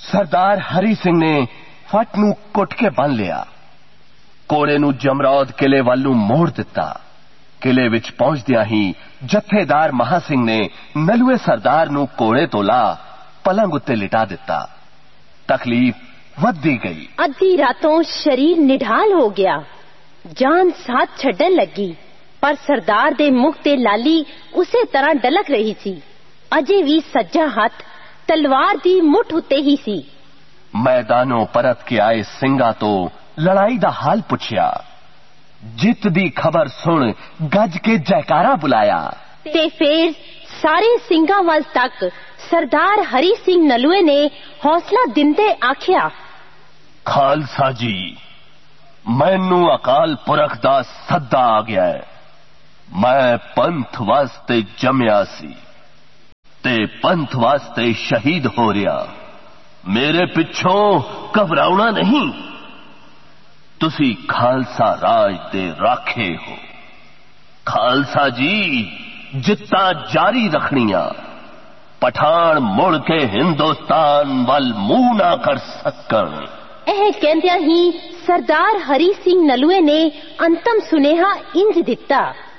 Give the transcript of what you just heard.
सरदार हरी सिंह ने फट नूं कुट के बन लिया। कोड़े नूं जमरौद किले वल नूं मोड़ दिता। किले विच पहुंचदियां ही जत्थेदार महा सिंह ने नलुए सरदार नूं कोड़े तो ला पलंग उत्ते लिटा दिता। तकलीफ वधदी गई। अद्धी रातों शरीर निढाल हो गया, जान साथ छड्डन लगी, पर सरदार दे मुख ते लाली उसे तरह डलक रही सी। अजे भी सज्जा हथ तलवार दी मुठ उत्ते ही सी। मैदानों परत के आए सिंगा तो लड़ाई दा हाल पुछया। जित दी खबर सुन गज के जयकारा बुलाया। ते फिर सारे सिंगा वल तक सरदार हरी सिंह नलुए ने हौसला दिंदे आखिया, खालसा जी, मैनू अकाल पुरख दा सद्दा आ गया है। मैं पंथ वास्ते जमया सी ते पंथ वास्ते शहीद हो रहा। मेरे पिछों घबराउना नहीं। तुसी खालसा राज दे राखे हो। खालसा जी, जित्ता जारी रखनिया। पठान मुड़ के हिंदुस्तान वल मुंह ना कर सकन। एह कहंदियां ही सरदार हरी सिंह नलुए ने अंतम सुनेहा इंज दिता।